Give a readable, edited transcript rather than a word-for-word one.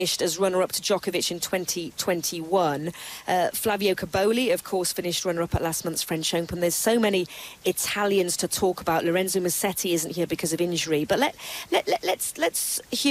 as runner-up to Djokovic in 2021. Flavio Cobolli, of course, finished runner-up at last month's French Open. There's so many Italians to talk about. Lorenzo Musetti isn't here because of injury. But let's hear